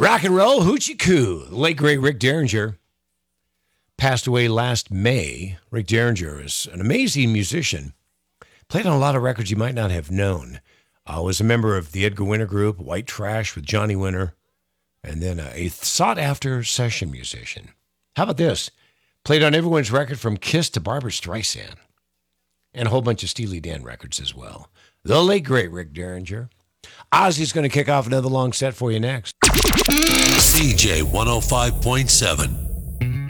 Rock and roll hoochie coo. The late great Rick Derringer passed away last May. Rick Derringer is an amazing musician. Played on a lot of records you might not have known. Was a member of the Edgar Winter Group, White Trash with Johnny Winter, and then a sought-after session musician. How about this? Played on everyone's record from Kiss to Barbra Streisand, and a whole bunch of Steely Dan records as well. The late great Rick Derringer. Ozzy's going to kick off another long set for you next. CJ 105.7.